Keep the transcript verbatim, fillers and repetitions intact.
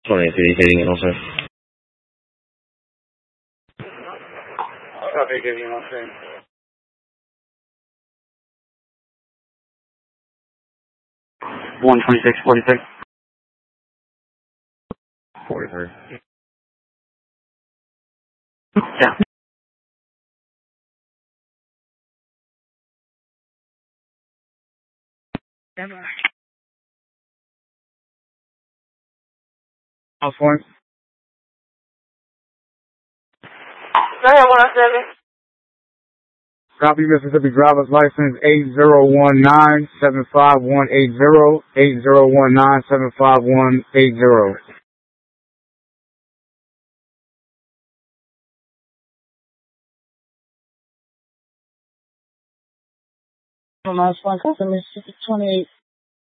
twenty-eight fifty, hitting it also. Copy, give you one thing. one twenty-six forty-six. forty-three. Yeah. House one. Go ahead, one oh seven. Copy, Mississippi driver's license eight zero one nine seven five one eight zero, eight zero one nine seven five one eight zero. From my sponsor, Mississippi twenty-eight.